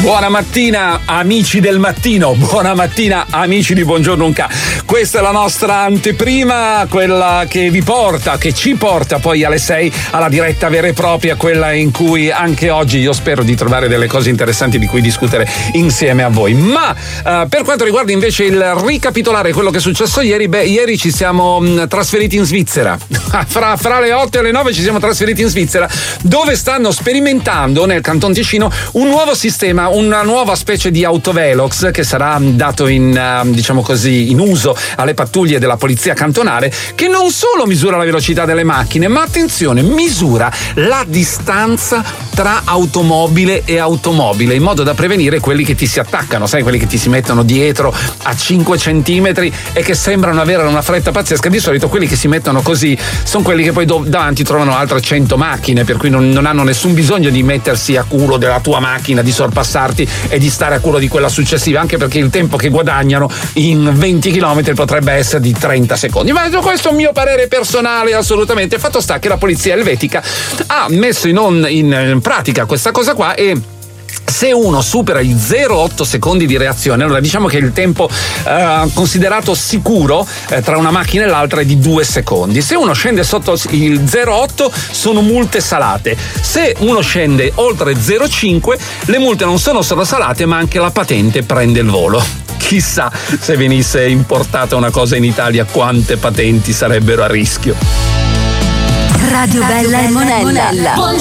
Buona mattina amici del mattino, buona mattina amici di Buongiorno Unca. Questa è la nostra anteprima, quella che vi porta, che ci porta poi alle 6 alla diretta vera e propria, quella in cui anche oggi io spero di trovare delle cose interessanti di cui discutere insieme a voi. Ma per quanto riguarda invece il ricapitolare quello che è successo ieri, ieri ci siamo trasferiti in Svizzera. Fra le 8 e le 9 ci siamo trasferiti in Svizzera, dove stanno sperimentando nel Canton Ticino un nuovo sistema, una nuova specie di autovelox che sarà dato in diciamo così in uso alle pattuglie della polizia cantonale, che non solo misura la velocità delle macchine, ma attenzione, misura la distanza tra automobile e automobile, in modo da prevenire quelli che ti si attaccano, sai, quelli che ti si mettono dietro a 5 centimetri e che sembrano avere una fretta pazzesca. Di solito quelli che si mettono così sono quelli che poi davanti trovano altre 100 macchine, per cui non hanno nessun bisogno di mettersi a culo della tua macchina, di sorpassarti e di stare a culo di quella successiva, anche perché il tempo che guadagnano in 20 km potrebbe essere di 30 secondi. Ma questo è un mio parere personale, assolutamente. Fatto sta che la polizia elvetica ha messo in pratica questa cosa qua, e se uno supera i 0,8 secondi di reazione, allora diciamo che il tempo considerato sicuro tra una macchina e l'altra è di 2 secondi. Se uno scende sotto il 0,8 sono multe salate. Se uno scende oltre 0,5 le multe non sono solo salate, ma anche la patente prende il volo. Chissà se venisse importata una cosa in Italia quante patenti sarebbero a rischio. Radio Bella e Monella. Buongiorno